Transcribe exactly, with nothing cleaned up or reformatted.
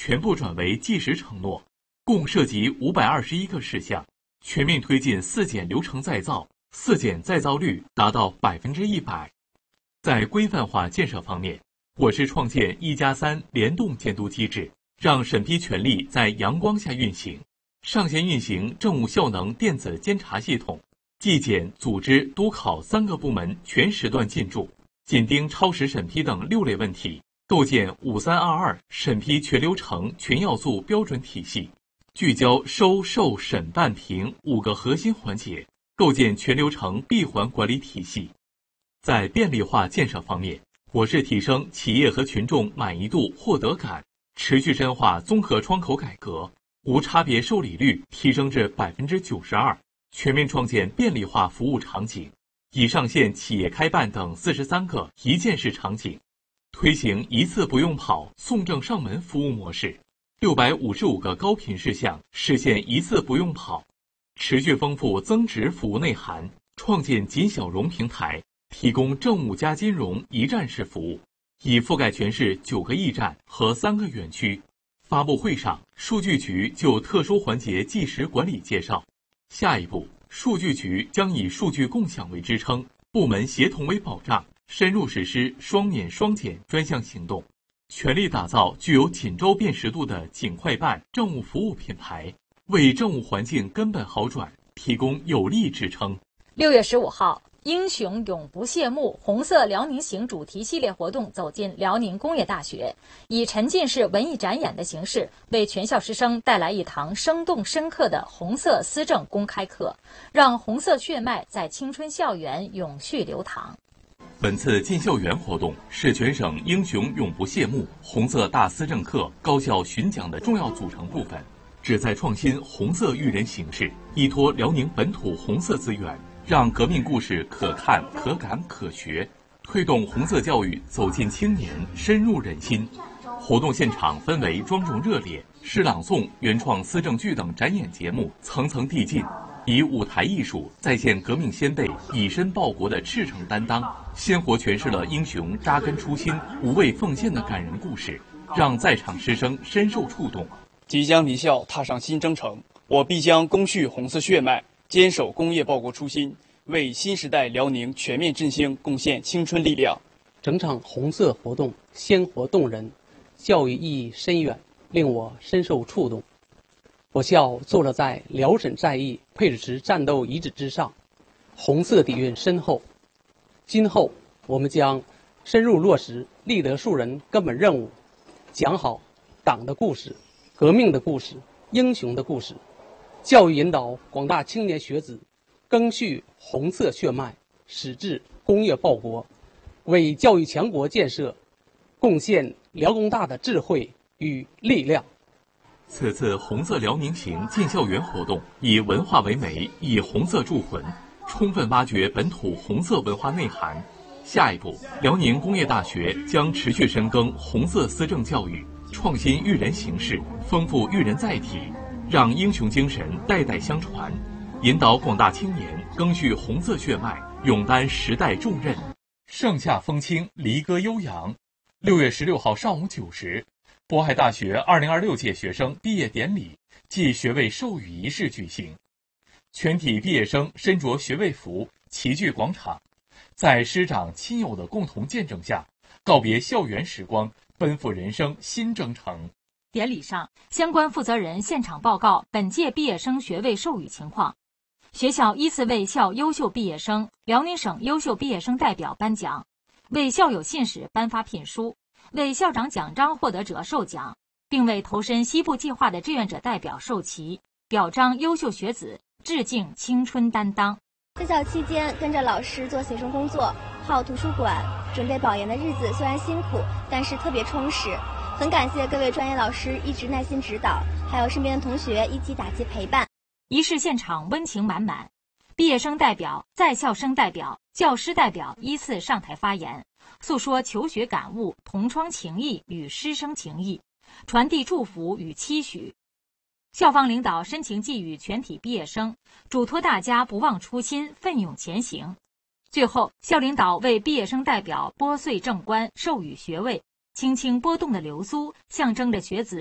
全部转为即时承诺，共涉及五百二十一个事项，全面推进四检流程再造，四检再造率达到百分之一百。在规范化建设方面，我市创建一加三联动监督机制，让审批权力在阳光下运行，上线运行政务效能电子监察系统，纪检、组织、督考三个部门全时段进驻，紧盯超时审批等六类问题，构建五三二二审批全流程全要素标准体系，聚焦收、受、审、办、评五个核心环节，构建全流程闭环管理体系。在便利化建设方面，我市提升企业和群众满意度获得感，持续深化综合窗口改革，无差别受理率提升至百分之九十二，全面创建便利化服务场景，已上线企业开办等四十三个一件式场景，推行一次不用跑送证上门服务模式，六百五十五个高频事项实现一次不用跑，持续丰富增值服务内涵，创建金小融平台，提供政务加金融一站式服务，已覆盖全市九个驿站和三个园区。发布会上，数据局就特殊环节即时管理介绍。下一步，数据局将以数据共享为支撑，部门协同为保障，深入实施双免双检专项行动，全力打造具有锦州辨识度的景快办政务服务品牌，为政务环境根本好转提供有力支撑。 六月十五号，英雄永不谢幕红色辽宁行主题系列活动走进辽宁工业大学，以沉浸式文艺展演的形式，为全校师生带来一堂生动深刻的红色思政公开课，让红色血脉在青春校园永续流淌。 本次进校园活动是全省英雄永不谢幕红色大思政课高校巡讲的重要组成部分，旨在创新红色育人形式，依托辽宁本土红色资源，让革命故事可看、可感、可学，推动红色教育走进青年，深入人心。活动现场氛围庄重热烈，诗朗诵、原创思政剧等展演节目层层递进，以舞台艺术再现革命先辈以身报国的赤诚担当，鲜活诠释了英雄扎根初心、无畏奉献的感人故事，让在场师生深受触动。 即将离校踏上新征程，我必将觥续红色血脉，坚守工业报国初心，为新时代辽宁全面振兴贡献青春力量。 整场红色活动鲜活动人，教育意义深远，令我深受触动。我校坐落在辽沈战役配置池战斗遗址之上，红色底蕴深厚。今后我们将深入落实立德树人根本任务，讲好党的故事、革命的故事、英雄的故事，教育引导广大青年学子觥续红色血脉，矢志工业报国，为教育强国建设贡献辽工大的智慧与力量。 此次红色辽宁行进校园活动以文化为媒，以红色铸魂，充分挖掘本土红色文化内涵。下一步，辽宁工业大学将持续深耕红色思政教育，创新育人形式，丰富育人载体，让英雄精神代代相传，引导广大青年觥续红色血脉，勇担时代重任。盛夏风清，离歌悠扬。六月十六号上午九时，渤海大学二零二六届学生毕业典礼暨学位授予仪式举行，全体毕业生身着学位服齐聚广场，在师长亲友的共同见证下，告别校园时光，奔赴人生新征程。 典礼上，相关负责人现场报告本届毕业生学位授予情况。学校依次为校优秀毕业生、辽宁省优秀毕业生代表颁奖，为校友信使颁发聘书，为校长奖章获得者授奖，并为投身西部计划的志愿者代表授旗，表彰优秀学子，致敬青春担当。 在校期间，跟着老师做学生工作，泡图书馆，准备保研的日子虽然辛苦，但是特别充实。很感谢各位专业老师一直耐心指导，还有身边的同学一起打气陪伴。 仪式现场温情满满，毕业生代表、在校生代表、教师代表依次上台发言，诉说求学感悟、同窗情谊与师生情谊，传递祝福与期许。校方领导深情寄语全体毕业生，嘱托大家不忘初心，奋勇前行。最后，校领导为毕业生代表拨穗正冠，授予学位。轻轻拨动的流苏，象征着学子